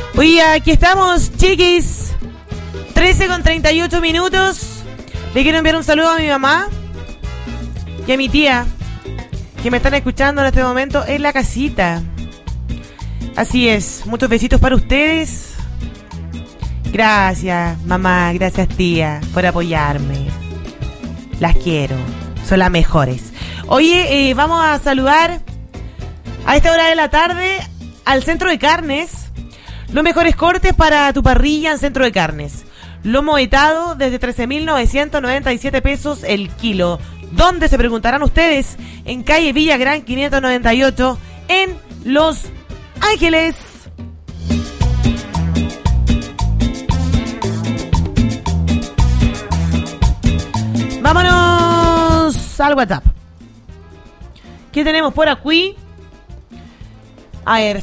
Oye, aquí estamos, chiquis. 13:38. Le quiero enviar un saludo a mi mamá y a mi tía, que me están escuchando en este momento en la casita. Así es, muchos besitos para ustedes. Gracias, mamá, gracias, tía, por apoyarme. Las quiero, son las mejores. Oye, vamos a saludar a esta hora de la tarde al Centro de Carnes. Los mejores cortes para tu parrilla en Centro de Carnes. Lomo vetado desde 13.997 pesos el kilo. ¿Dónde, se preguntarán ustedes? En calle Villagrán 598 en Los Ángeles. Vámonos al WhatsApp. ¿Qué tenemos por aquí? A ver.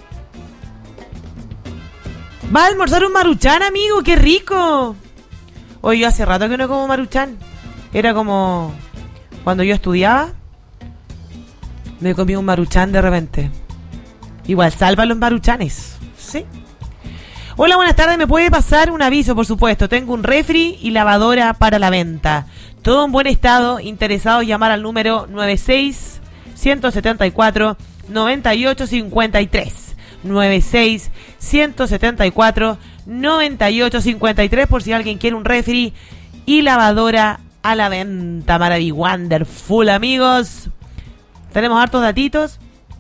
¿Va a almorzar un maruchan, amigo? ¡Qué rico! Oye, yo hace rato que no como maruchan. Era como cuando yo estudiaba, me comí un maruchan de repente. Igual salva los maruchanes, ¿sí? Hola, buenas tardes. ¿Me puede pasar un aviso, por supuesto? Tengo un refri y lavadora para la venta. Todo en buen estado. Interesado, llamar al número 96-174-9853. 96-174-9853 por si alguien quiere un refri y lavadora a la venta. Wonderful, amigos. Tenemos hartos datitos.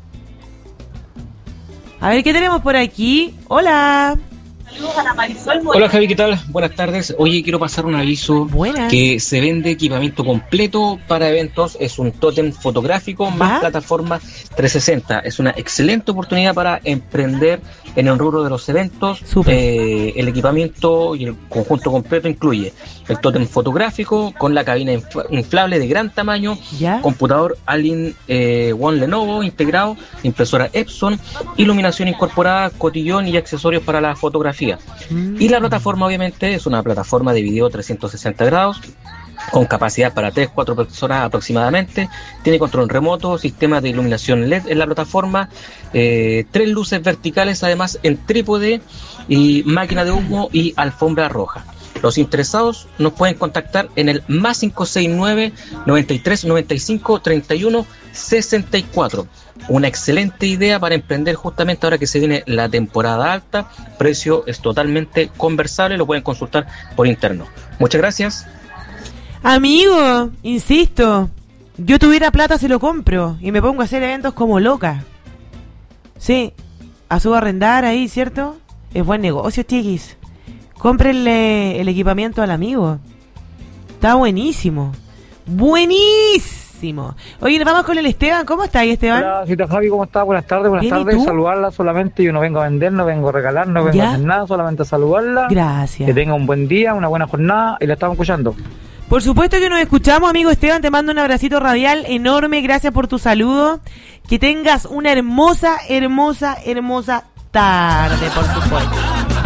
A ver, ¿qué tenemos por aquí? Hola. Saludos a la Marisol. Hola, Javi, ¿qué tal? Buenas tardes. Oye, quiero pasar un aviso. Buenas. Que se vende equipamiento completo para eventos. Es un tótem fotográfico más plataforma 360. Es una excelente oportunidad para emprender en el rubro de los eventos. El equipamiento y el conjunto completo incluye el tótem fotográfico con la cabina inflable de gran tamaño, computador All-in One Lenovo integrado, impresora Epson, iluminación incorporada, cotillón y accesorios para la fotografía. Y la plataforma obviamente es una plataforma de video 360 grados con capacidad para 3-4 personas aproximadamente. Tiene control remoto, sistema de iluminación LED en la plataforma, 3 luces verticales además en trípode y máquina de humo y alfombra roja. Los interesados nos pueden contactar en el más 569 93 95 31 64. Una excelente idea para emprender justamente ahora que se viene la temporada alta. Precio es totalmente conversable, lo pueden consultar por interno. Muchas gracias. Amigo, insisto, yo tuviera plata se lo compro y me pongo a hacer eventos como loca. Sí, a subarrendar ahí, ¿cierto? Es buen negocio, chiquis. Cómprenle el equipamiento al amigo. Está buenísimo. Buenísimo. Oye, nos vamos con el Esteban. ¿Cómo está ahí, Esteban? Hola, Cita Javi, ¿cómo estás? Buenas tardes. Buenas tardes. Saludarla solamente. Yo no vengo a vender, no vengo a regalar, no vengo a hacer nada, solamente a saludarla. Gracias. Que tenga un buen día, una buena jornada y la estamos escuchando. Por supuesto que nos escuchamos, amigo Esteban. Te mando un abracito radial enorme. Gracias por tu saludo. Que tengas una hermosa, hermosa, hermosa tarde, por supuesto.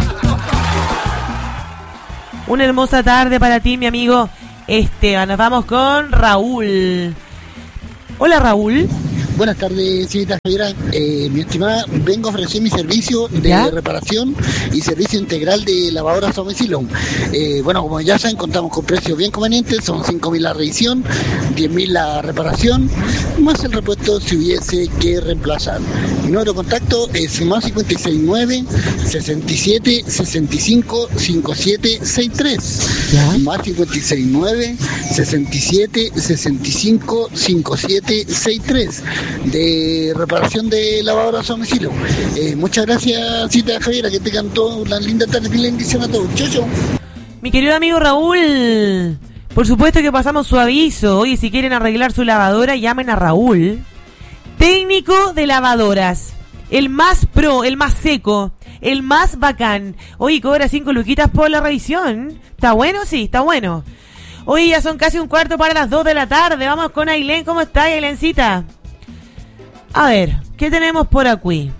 Una hermosa tarde para ti, mi amigo Esteban. Nos vamos con Raúl. Hola, Raúl. Buenas tardes, señorita Javiera. Mi estimada, vengo a ofrecer mi servicio de reparación y servicio integral de lavadoras a domicilio. Bueno, como ya saben, contamos con precios bien convenientes. Son 5.000 la revisión, 10.000 la reparación, más el repuesto si hubiese que reemplazar. Mi número de contacto es más 569 67 65 57 63. Más 569 67 65 57 63. De reparación de lavadoras a domicilio. Muchas gracias, Cita Javiera, que te cantó una linda tarde y bendición a todos. Chau. Mi querido amigo Raúl, por supuesto que pasamos su aviso. Oye, si quieren arreglar su lavadora, llamen a Raúl, técnico de lavadoras, el más pro, el más seco, el más bacán. Oye, cobra 5 luquitas por la revisión. ¿Está bueno? Sí, está bueno. Oye, ya son casi 1:15 para las 2 de la tarde. Vamos con Ailén. ¿Cómo está, Ailencita? A ver, ¿qué tenemos por aquí?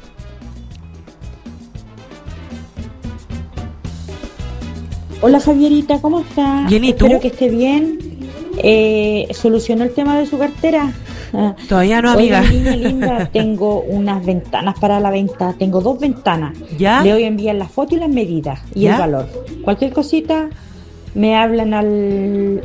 Hola, Javierita, ¿cómo está? Bien, ¿y tú? Espero que esté bien. ¿Solucionó el tema de su cartera? Todavía no, amiga. Oye, niña linda, tengo unas ventanas para la venta. Tengo 2 ventanas. ¿Ya? Le voy a enviar la foto y las medidas y ¿Ya? el valor. Cualquier cosita, me hablan al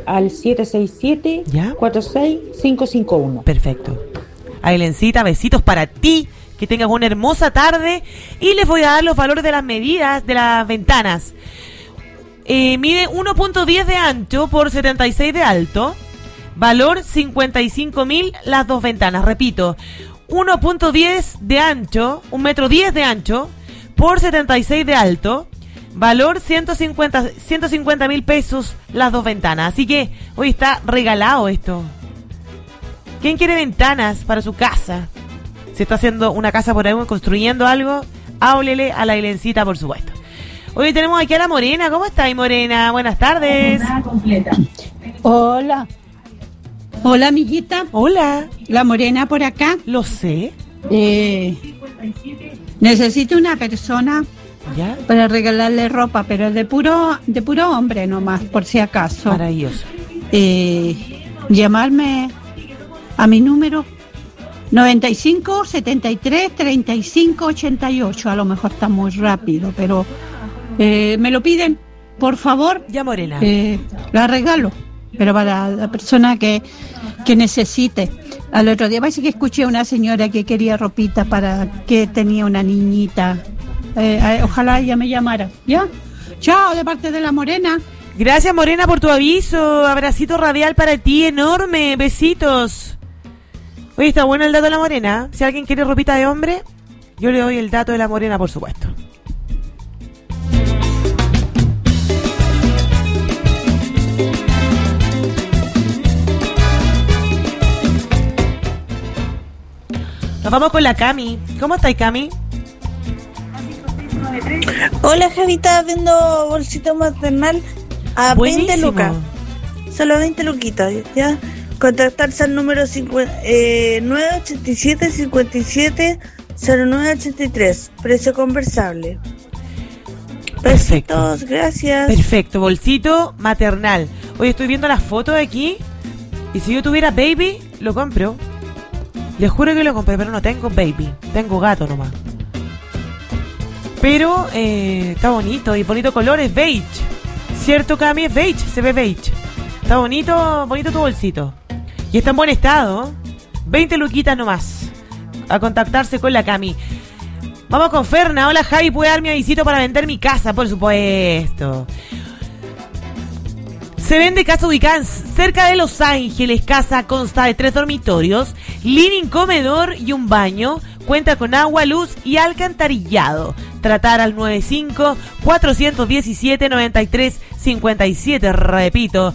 767-46-551. Perfecto. Ailencita, besitos para ti. Que tengas una hermosa tarde. Y les voy a dar los valores de las medidas de las ventanas. Mide 1.10 de ancho por 76 de alto. Valor 55.000 las 2 ventanas. Repito, 1.10 de ancho, 1,10 m de ancho por 76 de alto. Valor 150.000 pesos las 2 ventanas. Así que hoy está regalado esto. ¿Quién quiere ventanas para su casa? Si está haciendo una casa por ahí, construyendo algo, háblele a la Ailencita, por supuesto. Hoy tenemos aquí a la Morena. ¿Cómo está ahí, Morena? Buenas tardes. Hola. Hola, amiguita. Hola. La Morena por acá. Lo sé. Necesito una persona, ¿ya?, para regalarle ropa, pero de puro hombre nomás, por si acaso. Maravilloso. Llamarme a mi número 95 73 35 88. A lo mejor está muy rápido, pero me lo piden, por favor. Ya, Morena. La regalo, pero para la persona que necesite. Al otro día parece que escuché a una señora que quería ropita para que tenía una niñita. Ojalá ella me llamara. ¿Ya? Chao, de parte de la Morena. Gracias, Morena, por tu aviso. Abracito radial para ti, enorme. Besitos. Oye, está bueno el dato de la Morena. Si alguien quiere ropita de hombre, yo le doy el dato de la Morena, por supuesto. Nos vamos con la Cami. ¿Cómo estáis, Cami? Hola, Javita, vendo bolsito maternal a Buenísimo. 20 lucas. Solo 20 luquitas, ¿ya? Contactarse al número 987-57-0983. Precio conversable. Besitos, gracias. Perfecto, bolsito maternal. Hoy estoy viendo las fotos de aquí. Y si yo tuviera baby, lo compro. Les juro que lo compré, pero no tengo baby. Tengo gato nomás. Pero está bonito. Y bonito color, es beige. ¿Cierto, Cami? Es beige, se ve beige. Está bonito tu bolsito. Y está en buen estado. 20 luquitas nomás. A contactarse con la Cami. Vamos con Ferna. Hola, Javi, ¿puede darme avisito para vender mi casa? Por supuesto. Se vende casa ubicada cerca de Los Ángeles. Casa consta de 3 dormitorios, living, comedor y un baño. Cuenta con agua, luz y alcantarillado. Tratar al 95-417-9357. Repito,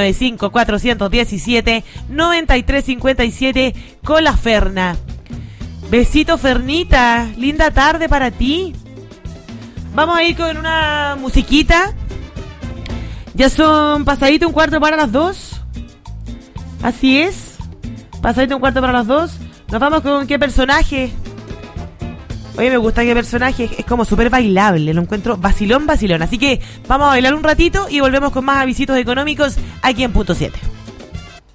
95-417-9357 con la Ferna. Besito, Fernita. Linda tarde para ti. Vamos a ir con una musiquita. Ya son pasadito 1:15. Así es. Pasadito 1:15. Nos vamos con qué personaje. Oye, me gusta qué personaje. Es como súper bailable. Lo encuentro vacilón. Así que vamos a bailar un ratito y volvemos con más avisitos económicos aquí en Punto 7.